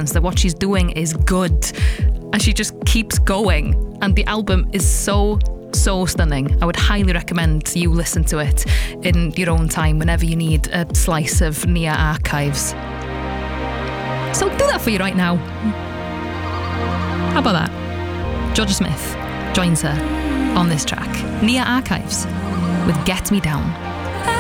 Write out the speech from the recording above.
confidence that what she's doing is good, and she just keeps going. And the album is so stunning. I would highly recommend you listen to it in your own time whenever you need a slice of Nia Archives. So do that for you right now. How about that? Jorja Smith joins her on this track. Nia Archives with Get Me Down.